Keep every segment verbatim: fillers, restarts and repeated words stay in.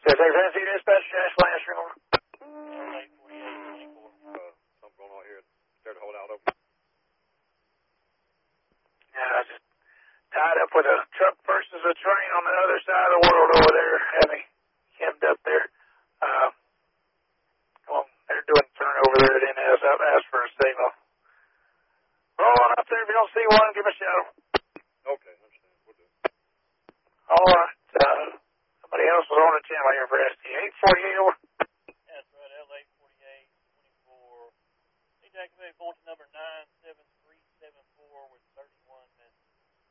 Yes, San Francisco Dispatch, Dash Last Room. eight forty-eight twenty-four. Uh, something going on here. Scared to hold out over. Yeah, I just tied up with a truck versus a train on the other side of the world over there. Had me hemmed up there. Uh, well, they're doing turn over there at N S. I've asked for a signal. Roll on up there. If you don't see one, give a shout. Okay, understand. We'll do. All right. Uh, somebody else was on the channel here for S T. eight forty-eight over. Yeah, that's right. L eight forty-eight twenty-four. Need to activate bulletin number nine seven three seven four with thirty-one minutes.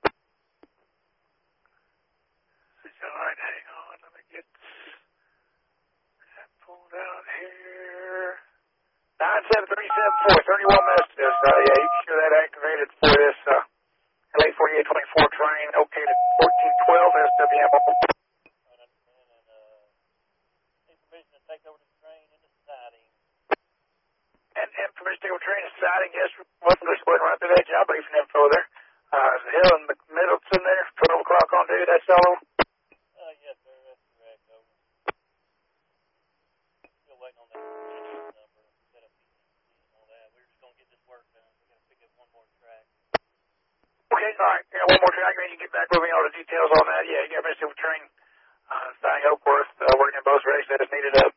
All right, hang on. Let me get that pulled out here. nine seven three seven four, thirty-one messages. Uh, yeah, you can hear that activated for this uh, L eight forty-eight twenty-four train located fourteen twelve S W M. I understand. And uh, need permission to take over the train into siding. And, and permission to go train is siding, yes. Welcome to going right through that job briefing info there. Uh, there's a hill in the middle in there, twelve o'clock on duty, that's all. Uh, yes, sir. That's correct. Over. Still waiting on that number. Set up P C and all that. We're just going to get this work done. We're going to pick up one more track. Okay, all right. Yeah, one more track, and you get back with me on the details on that. Yeah, you got a message with train. Uh, starting Oakworth, uh, working in both races as needed up.